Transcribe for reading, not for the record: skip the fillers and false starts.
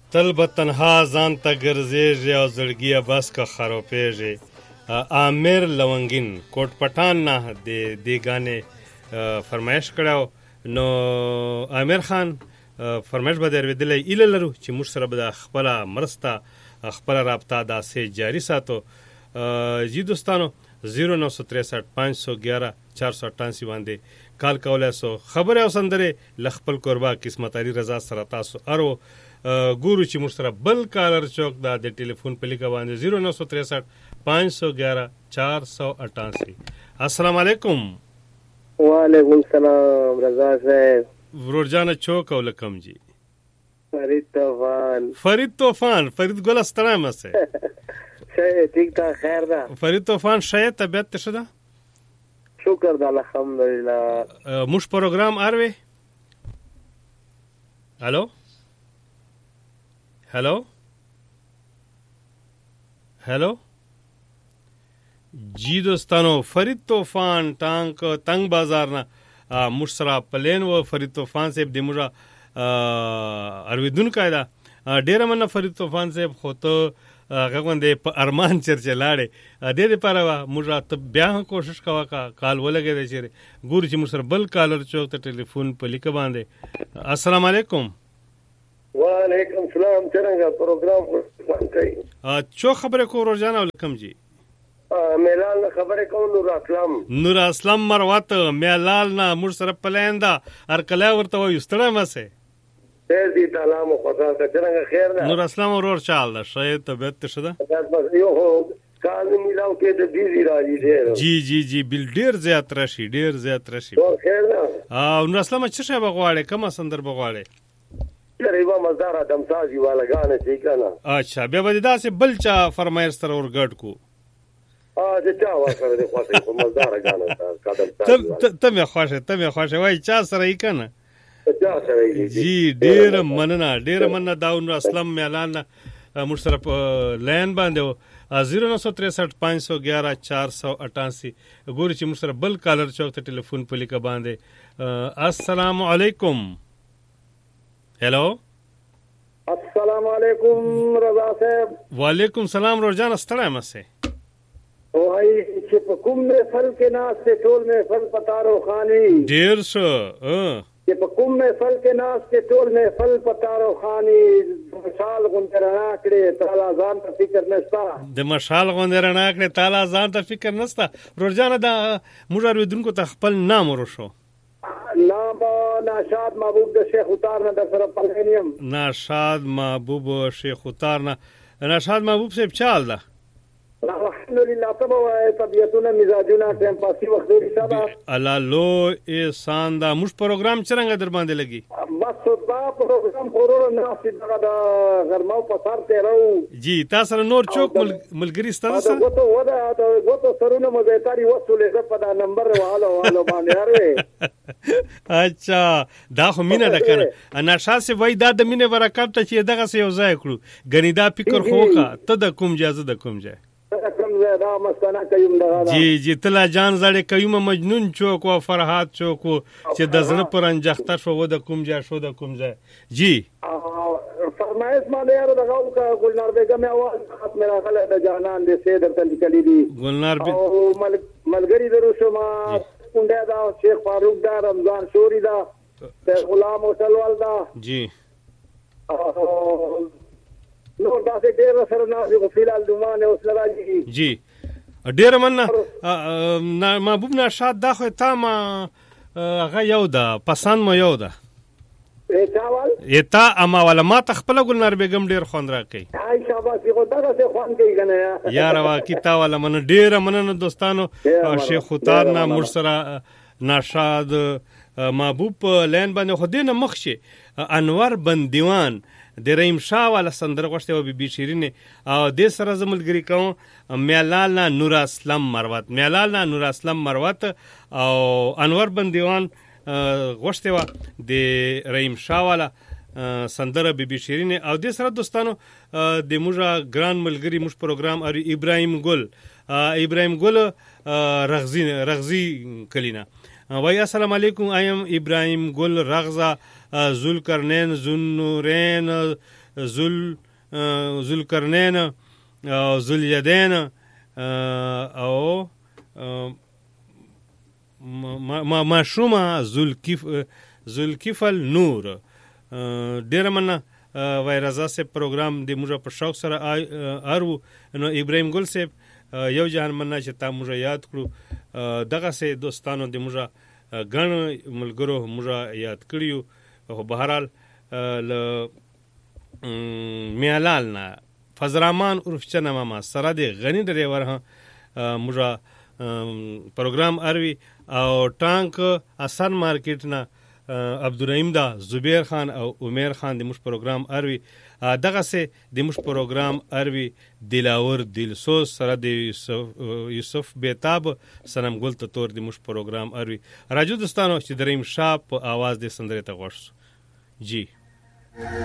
تل به تنها ځان ته ګرځېږي او زړګیه بس که خروپېږي. عامر لونګین کوټ پټان نه د دې ګانې فرمایش کړی. نو عامر خان فرمایش به دې اورېدلی هیله لرو چې موږ سره به د خپله مرسته خپله رابطه داسې جاري ساتو. جی دوستانو 0963-511-488 باندې کال کولی سو. خبرې او سندرې له خپل کوربه قسمت علي رضا سره تاسو ارو ګورو چې موږ سره بل کالر چوک دا د ټلیفون په لیکه باندې 0963-511-488. السلام علیکم. وعلیکم السلام رضا صاحب. ورور جانه چوک او لکم جی. فرید طوفان ګل ستړی مسه ٹھیک ٹھاک خیر ده. فرید طوفان شاید طبیعت ته ښه ده؟ شکر ده الحمدلله. موږ پروګرام اروي. هلو جی دوستانو فرید طوفان تنگ بازار نه موږ سره پلین و فرید طوفان صاحب د موږ ارویدونکی ده. ډیره مننه فرید طوفان صاحب. خو ته هغه غوندې په ارمان چرچې لاړې دې دپاره موږ ته بیا هم کوشش کوه کال ولګېدی چېرې ګورو چې موږ سره بل کالر چوک ته ټلیفون په لیکه باندې. السلام علیکم. وعلیکم السلام. څرنګه پروګرام کوي؟ چو خبرې کو ورور جان او لکم جی؟ میلال نه خبرې کوم. نور اسلام مروت میلال نه موږ سره پلین ده هرکلی ورته وایو ستړی مسې خیر دی تعالی مو خدا ته. څرنګه خیر ده؟ نور اسلام ورور چال ده ښه طبیعت ته ښه ده؟ یو کال میلاو کې د بیزي راځي ډېر. جی بل ډېر زیات راشي خیر ده. نور اسلام څه شی به غواړې کومه سندر به غواړې؟ یوه مزدار دمسازي والا ګانې چې که نه. اچھا بیا به دې داسې بل چا فرمایش سره ورګډ کو. د چا سره دې خوښې خو مزداره ګانې ته مې خوښې وایي چا سره یې که نه؟ جی ډېره مننه دا نور اسلم میلان موږ سره په لاین باندې و 0963-511-488. ګورو چې موږ سره بل کالر چوک ته ټلیفون په لیکه باندې. السلام علیکم. هلو السلام علیکم رضا صاحب. وعلیکم السلام ورور جان ستړی مسې وایي چې په کوم محفل کې ناست ټول محفل پتارو خاني. ډېر ښه. چې په کوم محفل کې ناست ټول محفل پتارو خاني. مشال غوندې رڼا کړې تعالی ځان ته فکر نشته. د مشال غوندې رڼا کړې تعالی ځان ته فکر نشته. ورور جانه دا موږ اورېدونکو ته خپل نام ورشو. نام ناشاد محبوب د شیخ اتار نه در سره پلینیم. ناشاد محبوب شیخ اتار نه. ناشاد محبوب صاحب چال ده؟ الحمدلله. ته به وایې طبیعتونه مزاجونه ټایم پاسي وخت ډېر ښه ده. الله لو احسان ده. موږ پروګرام څرنګه در باندې لګي؟ بس دا پروګرام خورو ناستې دغه د غرمو په سر تېرو. جی تا سره نور چوک ملګري سته ده سره؟ ګوتو سرونه مو بهتري وصولې زه په دا نمبر والو باندې اروې. اچھا دا خو مینه ده که نه؟ ناشاد صاحب وایي دا د مینې برکت ته چې دغسې یو ځای کړو. ګنې دا فکر خو وکړه ته د کوم ځای زه د کوم ځای. جی تلا جان زړې قیومه مجنون چوک و فرحات چوک و چې د زړه پر انجخته شو و د کوم ځای شو د کوم ځای. جی فرمایش باندې یاره دغه وکړه. ګلنار بیګم اواز ختم راغلی د جانان د سید درته لیکلي دي. ګلنار ملګري درو شما کونډه دا شیخ فاروق دا رمضان شوري دا غلام وسلوال دا. جی نور داسې ډېر سره ناستې خو فی الحال دومانې اوس نه راځي. جی ډېره مننه محبوب ناشاد. دا خو تا ما هغه یو ده پسند مو یو ده تا اما والا ما ته خپله ګلنار بیګم ډېر خوند راکوي. شاباسي خو دغسې خوند کوي که نه یاره واقعي تا والا مننه ډېره مننه دوستانو. شیخ اتار نه موږ سره ناشاد محبوب په لاین باندې. خو دې نه مخکې انور بندیوان د رحیم شاه والا سندره غوښتې وه بي شیرینې او دې سره زه ملګري کوم میلال نه نور اسلم مروت او انور بندیوان غوښتې وه د رحیم شاه والا سندره بي شیرینې او دې سره دوستانو د موږ ګران ملګري موږ پروګرام ابراهیم ګل رغزي کلینا وای السلام علیکم. I am ابراهیم ګل رغزه ذوالقرنین ذوالنورین ذوالقرنین او ذوالیدین او ماشومه ذوالکفل نور. ډیره مننه وایرزا صاحب پروګرام د موږ په شوق سره ارو. نو ابراهیم ګل صاحب یو جهان مننه چې تا موږ یاد کړو. دغه سه دوستانو د موږ ګڼ ملګرو موږ یاد کړیو. خو بهرحال ل میالال نه فزرامان عرف چنه ماما سره د غنی ډریور ها موږ پروګرام اروي او ټانک اسان مارکیټ نه عبدالرحیم دا زبیر خان او عمر خان د مش پروګرام اروي. دغه سه د مش پروګرام اروي دلاور دلسوز سره د یوسف بیتاب سنم ګل ته تور د مش پروګرام اروي. راجو دوستانو چې دریم شاپ आवाज د سندره ته غوښ جی